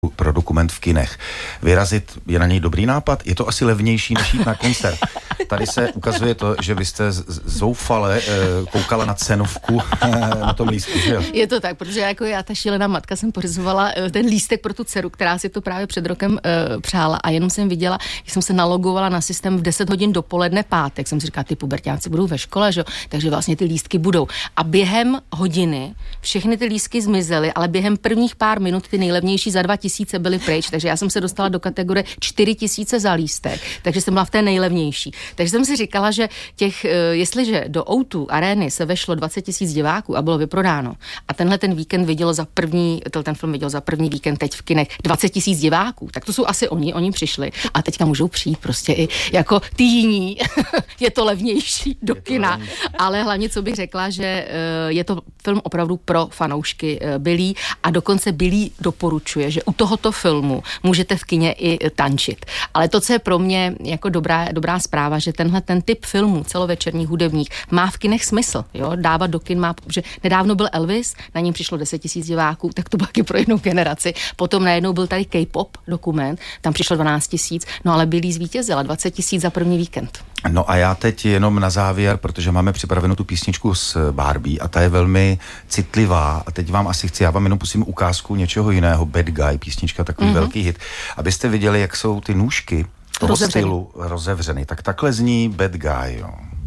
pro dokument v kinech. Vyrazit je na něj dobrý nápad? Je to asi levnější, než jít na koncert. Tady se ukazuje to, že vy jste zoufale koukala na cenovku na tom lístku, že jo? Je to tak, protože jako já, ta šílená matka, jsem pořizovala ten lístek pro tu dceru, která si to právě před rokem přála a jenom jsem viděla, když jsem se nalogovala na systém v 10 hodin dopoledne pátek, jsem si říkala, ty puberťáci budou ve škole, že? Takže vlastně ty lístky budou. A během hodiny všechny ty lístky zmizely, ale během prvních pár minut ty nejlevnější za 2000 byly pryč, takže já jsem se dostala do kategorie 4000 za lístek, takže jsem byla v té nejlevnější. Takže jsem si říkala, že jestliže do O2 arény se vešlo 20 000 diváků a bylo vyprodáno a ten film viděl za první víkend teď v kinech 20 000 diváků, tak to jsou asi oni přišli a teďka můžou přijít prostě i jako ty jiní, je to levnější do kina, ale hlavně, co bych řekla, že je to film opravdu pro fanoušky Billie a dokonce Billie doporučuje, že u tohoto filmu můžete v kině i tančit. Ale to, co je pro mě jako dobrá zpráva, že ten typ filmů celovečerních hudebních má v kinech smysl, jo? Dávat do kin má, že nedávno byl Elvis, na něm přišlo 10 000 diváků, tak to bylo taky pro jednu generaci. Potom najednou byl tady K-pop dokument, tam přišlo 12 000, no ale Billie zvítězila 20 000 za první víkend. No a já teď jenom na závěr, protože máme připravenou tu písničku s Barbie a ta je velmi citlivá a teď já vám jenom pustím ukázku něčeho jiného, Bad Guy, písnička, takový velký hit, abyste viděli, jak jsou ty nůžky toho stylu rozevřeny. Tak takhle zní Bad Guy, jo.